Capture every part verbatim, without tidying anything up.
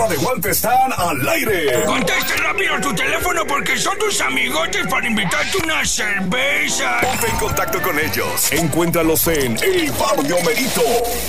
de Guante están al aire. Contesta rápido tu teléfono porque son tus amigotes para invitarte una cerveza. Ponte en contacto con ellos. Encuéntralos en El Bar de Homerito.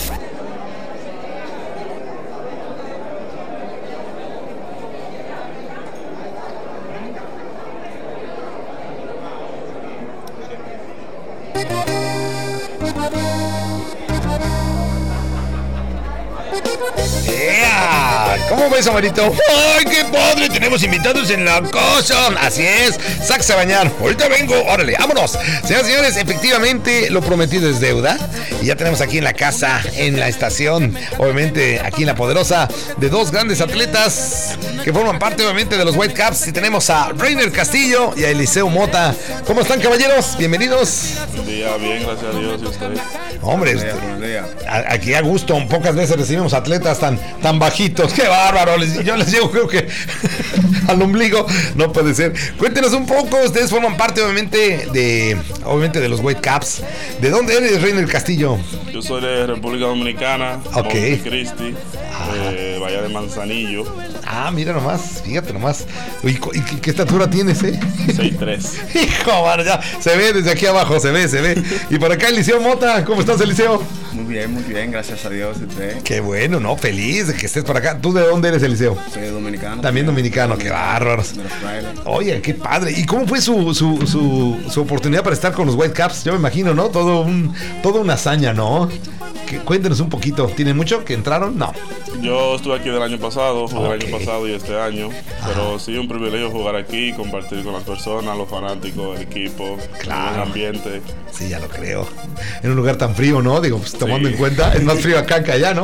¿Cómo ves, Homerito? ¡Ay, qué padre! Tenemos invitados en la casa. Así es, sáquese a bañar. Ahorita vengo, órale, vámonos. Señoras y señores, efectivamente lo prometido es deuda. Y ya tenemos aquí en la casa, en la estación, obviamente aquí en La Poderosa, de dos grandes atletas que forman parte, obviamente, de los Whitecaps. Y tenemos a Reiner Castillo y a Eliseo Mota. ¿Cómo están, caballeros? Bienvenidos. Buen día, bien, gracias a Dios. ¿Y usted? Hombre, este, aquí a gusto, pocas veces recibimos atletas tan, tan bajitos. ¡Qué bárbaro! Yo les llevo, creo que al ombligo. No puede ser. Cuéntenos un poco. Ustedes forman parte, obviamente, de obviamente de los Whitecaps. ¿De dónde eres, Reiner Castillo? Yo soy de República Dominicana, Ok. Montecristi, de Bahía de Manzanillo. Ah, mira nomás, fíjate nomás. ¿Y, y qué estatura tienes, eh? seis tres. Hijo, mano, ya se ve desde aquí abajo, se ve, se ve. Y por acá Eliseo Mota, ¿cómo estás, Eliseo? Muy bien, muy bien, gracias a Dios. ¿Usted? Qué bueno, ¿no? Feliz de que estés por acá. ¿Tú de dónde eres, Eliseo? Soy dominicano. También dominicano, qué bárbaros. De los frailes. Oye, qué padre. ¿Y cómo fue su, su, su, su oportunidad para estar con los Whitecaps? Yo me imagino, ¿no? Todo un, toda una hazaña, ¿no? Que, cuéntenos un poquito. ¿Tienen mucho que entraron? No. Yo estuve aquí del año pasado, jugué Ok. el año pasado y este año. Pero sí, un privilegio jugar aquí, compartir con las personas, los fanáticos, el equipo, Claro. el ambiente. Sí, ya lo creo. En un lugar tan frío, ¿no? Digo, pues tomando Sí. en cuenta, es más frío acá que allá, ¿no?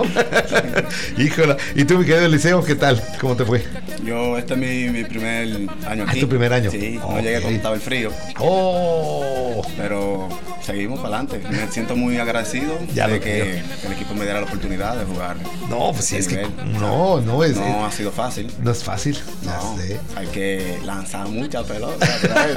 Híjole. ¿Y tú, mi querido Eliseo, qué tal? ¿Cómo te fue? Yo, este es mi, mi primer año Ah, aquí. ¿es tu primer año? Sí, Ok. no llegué cuando estaba el frío, ¡Oh! pero seguimos para adelante. Me siento muy agradecido Ya de lo que creo. el equipo me diera la oportunidad de jugar. No, pues sí, de es que nivel. no, no es, No ha sido fácil. no es fácil. Ya No, sé. hay que lanzar mucha pelota.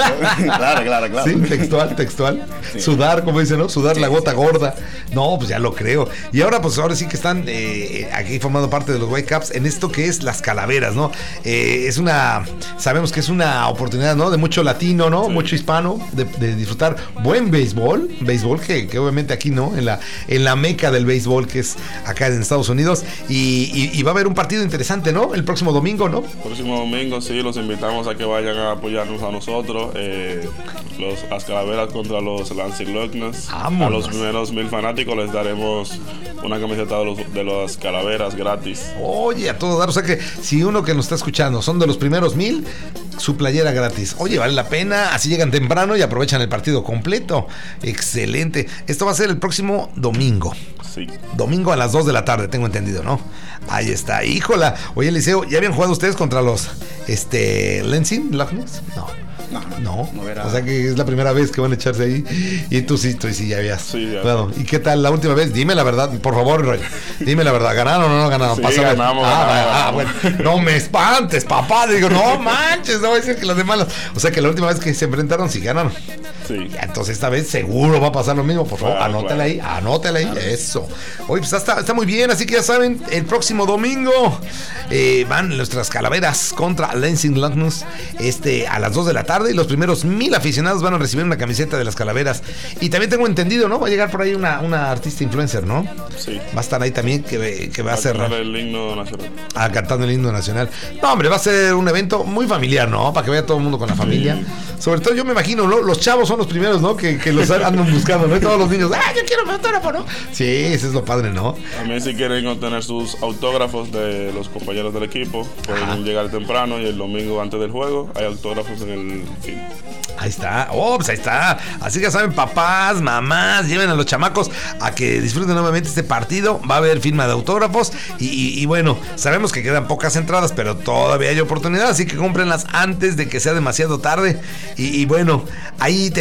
Claro, claro, claro. Sí, textual, textual. Sí. Sudar, como dice, ¿no? Sudar Sí, la gota sí. gorda. No, pues ya lo creo. Y ahora, pues ahora sí que están eh, aquí formando parte de los Whitecaps en esto que es las calaveras, ¿no? Eh, es una, sabemos que es una oportunidad, ¿no? De mucho latino, ¿no? Sí. Mucho hispano, de, de disfrutar buen béisbol, béisbol que, que obviamente aquí, ¿no? En la, en la meca del béisbol que es acá en Estados Unidos. Y, y, y va a haber un partido interesante, ¿no? El próximo domingo, ¿no? Próximo domingo, sí, los invitamos a que vayan a apoyarnos a nosotros. Eh, los, las calaveras contra los Lansing Lockness. Vámonos. A los primeros mil fanáticos les daremos una camiseta de, los, de las calaveras gratis. Oye, a todo dar, o sea que si uno que nos está escuchando son de los primeros mil, su playera gratis. Oye, vale la pena, así llegan temprano y aprovechan el partido completo. Excelente. Esto va a ser el próximo domingo. Sí. Domingo a las dos de la tarde, tengo entendido, ¿no? Ahí está, híjola. Oye, Eliseo, ¿ya habían jugado ustedes contra los, este, Lansing Lockness? No. No, No, no verá. o sea que es la primera vez que van a echarse ahí. Y tú sí, tú sí ya habías. Sí, ya. Bueno, ¿y qué tal la última vez? Dime la verdad, por favor, Roy. Dime la verdad, ¿ganaron o no ganaron? Sí, Pásame. ganamos, Ah, ganamos, ah, ganamos. bueno. No me espantes, papá. Digo, no manches, no voy a decir que los de malos. O sea que la última vez que se enfrentaron sí ganaron. Sí. Ya, entonces esta vez seguro va a pasar lo mismo. Por favor, Claro, anótala claro. ahí, anótala ahí. Eso. Oye, pues está, está muy bien, así que ya saben, el próximo domingo eh, van nuestras calaveras contra Lansing Lockness este, a las dos de la tarde y los primeros mil aficionados van a recibir una camiseta de las calaveras. Y también tengo entendido, ¿no? Va a llegar por ahí una, una artista influencer, ¿no? Sí. Va a estar ahí también que, que va a cantar cerrar. el himno nacional. Ah, cantando el himno nacional. No, hombre, va a ser un evento muy familiar, ¿no? Para que vaya todo el mundo con la familia. Sobre todo, yo me imagino, ¿no? Los chavos son los primeros, ¿no? Que, que los andan buscando, ¿no? Y todos los niños, ¡ah, yo quiero mi autógrafo!, ¿no? Sí, eso es lo padre, ¿no? También si quieren obtener sus autógrafos de los compañeros del equipo, pueden Ajá. llegar temprano y el domingo antes del juego hay autógrafos en el film. Ahí está, oh, pues ahí está. Así que ya saben, papás, mamás, lleven a los chamacos a que disfruten nuevamente este partido. Va a haber firma de autógrafos. Y, y, y bueno, sabemos que quedan pocas entradas, pero todavía hay oportunidad. Así que cómprenlas antes de que sea demasiado tarde. Y, y bueno, ahí tenemos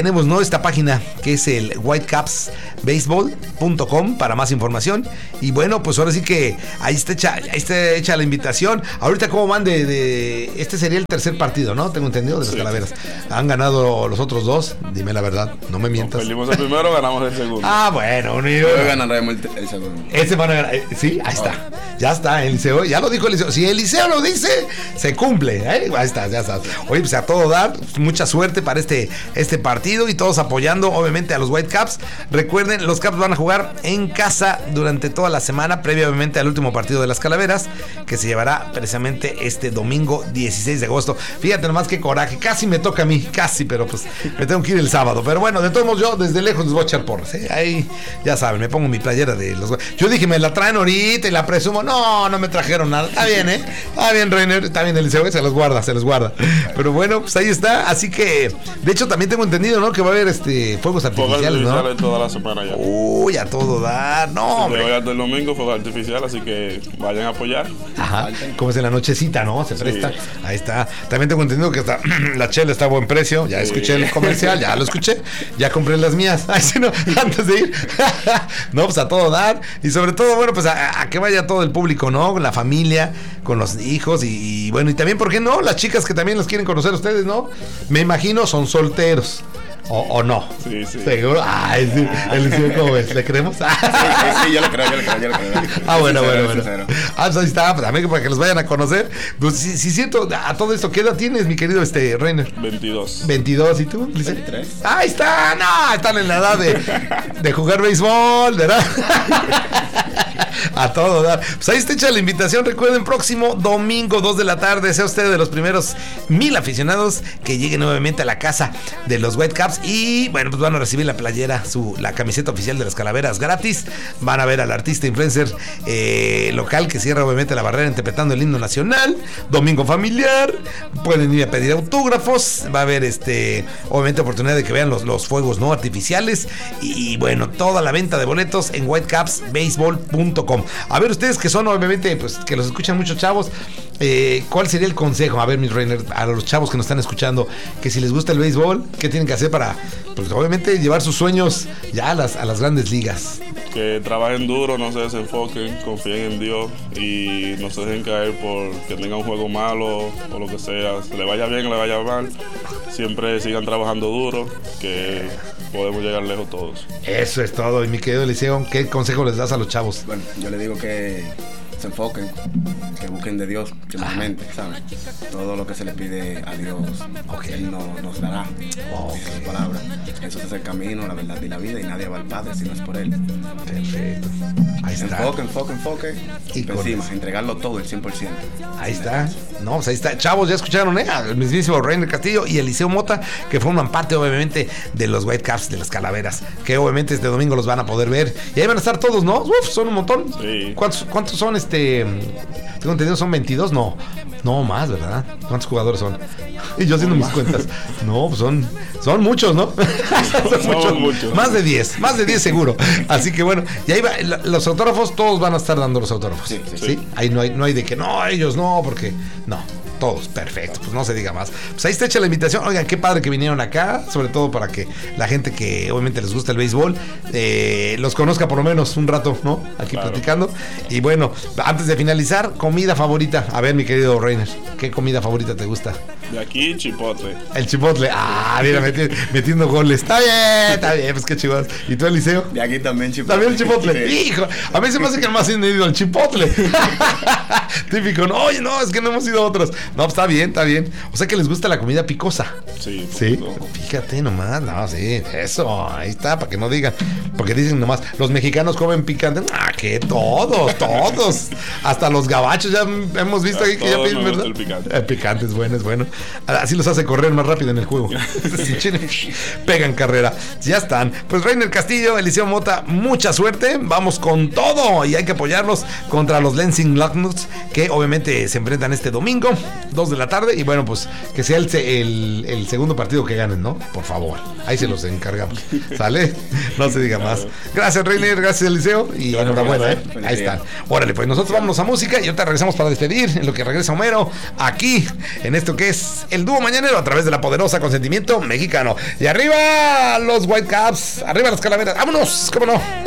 tenemos, ¿no? Esta página que es el whitecaps baseball punto com para más información. Y bueno, pues ahora sí que ahí está hecha, ahí está hecha la invitación. Ahorita, ¿cómo van de, de este sería el tercer partido, ¿no? Tengo entendido, de las Sí. Calaveras. Han ganado los otros dos, dime la verdad, no me mientas. Perdimos el primero, ganamos el segundo. Ah, bueno, unido. Hoy ganaremos el, el segundo. Ese van a ganar. eh, Sí, ahí está. Ya está, Eliseo. Ya lo dijo Eliseo. Si Eliseo lo dice, se cumple. ¿eh? Ahí está, ya está. Oye, pues a todo dar. Mucha suerte para este, este partido y todos apoyando, obviamente, a los Whitecaps. Recuerden, los Caps van a jugar en casa durante toda la semana, previamente al último partido de las Calaveras, que se llevará precisamente este domingo dieciséis de agosto. Fíjate nomás qué coraje. Casi me toca a mí, casi, pero pues me tengo que ir el sábado. Pero bueno, de todos modos, yo desde lejos les voy a echar porras. ¿eh? Ahí, ya saben, me pongo mi playera de los. Yo dije, me la traen ahorita y la presumo. No, no me trajeron nada. Está bien, ¿eh? Está bien, Reiner. Está bien, Eliseo. Se los guarda, se los guarda. Pero bueno, pues ahí está. Así que, de hecho, también tengo entendido, ¿no? Que va a haber este fuegos artificiales, Fuegos ¿no? artificiales toda la semana ya. Uy, a todo dar. No, De hombre. hoy hasta el domingo fuego artificial, así que vayan a apoyar. Ajá, como es en la nochecita, ¿no? Se presta. Ahí está. También tengo entendido que está, la chela está a buen precio. Ya escuché el comercial, ya lo escuché. Ya compré las mías. Ay, sí, no, antes de ir. No, pues a todo dar. Y sobre todo, bueno, pues a, a que vaya todo el público, ¿no? Con la familia, con los hijos y, y bueno, y también, ¿por qué no? Las chicas que también los quieren conocer a ustedes, ¿no? Me imagino son solteros. O, o no. Sí, sí. Seguro. Ay, sí. Eliseo, ¿cómo ves? ¿Le creemos? Sí, sí, yo le creo, yo le creo, yo le creo. Ah, bueno, Sincero, bueno, bueno. sincero. Ah, pues ahí está, pues, también para que los vayan a conocer. Pues sí, sí siento, a todo esto, ¿qué edad tienes, mi querido este Reiner? veintidós. veintidós, ¿y tú, Lice? veintitrés. Ah, ahí está, no, están en la edad de, de jugar béisbol, ¿verdad? A todo dar. Pues ahí está hecha la invitación. Recuerden, próximo domingo, dos de la tarde, sea usted de los primeros mil aficionados que lleguen nuevamente a la casa de los Whitecaps. Y bueno, pues van a recibir la playera, su, la camiseta oficial de las Calaveras gratis. Van a ver al artista influencer eh, local que cierra obviamente la barrera interpretando el himno nacional. Domingo familiar. Pueden ir a pedir autógrafos. Va a haber este, obviamente, oportunidad de que vean los, los fuegos no artificiales. Y bueno, toda la venta de boletos en whitecaps baseball punto com. A ver, ustedes que son obviamente, pues que los escuchan muchos chavos, eh, ¿cuál sería el consejo? A ver, mis Reiner, a los chavos que nos están escuchando, que si les gusta el béisbol, ¿qué tienen que hacer para, pues obviamente, llevar sus sueños ya a las, a las grandes ligas? Que trabajen duro, no se desenfoquen, confíen en Dios y no se dejen caer por que tengan un juego malo o lo que sea. Se le vaya bien o le vaya mal, siempre sigan trabajando duro, que podemos llegar lejos todos. Eso es todo. Y mi querido Eliseo, ¿qué consejo les das a los chavos? Bueno, yo le digo que se enfoquen, que busquen de Dios primeramente, ¿sabes? Todo lo que se le pide a Dios, Ok. Él no, nos dará. Ok. Dice su palabra. Eso es el camino, la verdad y la vida, y nadie va al Padre si no es por Él. Perfecto. Ahí está. Enfoque, enfoque, enfoque. Y Y con encima, eso. entregarlo todo, el cien por ciento. Ahí está. No, pues ahí está. Chavos, ya escucharon, ¿eh? Al mismísimo Reiner Castillo y Eliseo Mota, que forman parte, obviamente, de los Whitecaps, de las Calaveras, que obviamente este domingo los van a poder ver. Y ahí van a estar todos, ¿no? Uf, son un montón. Sí. ¿Cuántos, cuántos son este? Tengo entendido, son veintidós, no. No más, ¿verdad? ¿Cuántos jugadores son? Y yo haciendo mis cuentas. No, pues son, son muchos, ¿no? Son Somos muchos. Más de diez, más de diez seguro. Así que bueno, y ahí va, la- los autógrafos, todos van a estar dando los autógrafos. Sí, sí, ¿Sí? Ahí no hay, no hay de que no, ellos no, porque no. Todos, perfecto, pues no se diga más. Pues ahí está hecha la invitación. Oigan, qué padre que vinieron acá, sobre todo para que la gente que obviamente les gusta el béisbol eh, los conozca por lo menos un rato, ¿no? Aquí Claro. platicando. Y bueno, antes de finalizar, comida favorita. A ver, mi querido Reiner, ¿qué comida favorita te gusta? De aquí, chipotle. El chipotle. Ah, mira, meti- metiendo goles. Está bien, está bien, pues qué chivadas. ¿Y tú, Eliseo? De aquí también, chipotle. También el chipotle. Sí. Hijo, a mí se me hace que nomás han ido al chipotle. Típico, no, oye, no, es que no hemos ido a otros. No, pues está bien, está bien. O sea que les gusta la comida picosa. Sí, Sí, poquito. fíjate nomás, no, sí, eso, ahí está, para que no digan, porque dicen nomás, los mexicanos comen picante, ah, que todos, todos, hasta los gabachos ya hemos visto ahí que ya Todos piden, nos ¿verdad? gusta el picante. El picante es bueno, es bueno, así los hace correr más rápido en el juego, pegan carrera, ya están, pues Reiner Castillo, Eliseo Mota, mucha suerte, vamos con todo, y hay que apoyarlos contra los Lansing Locknuts, que obviamente se enfrentan este domingo, dos de la tarde, y bueno, pues que sea el, se- el, el segundo partido que ganen, ¿no? Por favor, ahí se los encargamos, ¿sale? No se diga más. Gracias, Reiner, gracias, Eliseo, y Gracias, enhorabuena, ¿eh? gracias. Ahí están. Órale, pues nosotros vámonos a música y ahorita regresamos para despedir, en lo que regresa Homero, aquí en esto que es el dúo mañanero a través de la poderosa Consentimiento Mexicano. Y arriba los Whitecaps, arriba las calaveras. ¡Vámonos! ¿Cómo no?